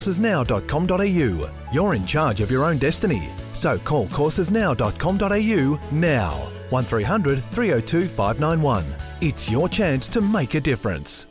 coursesnow.com.au. You're in charge of your own destiny. So call coursesnow.com.au now. 1300 302 591. It's your chance to make a difference.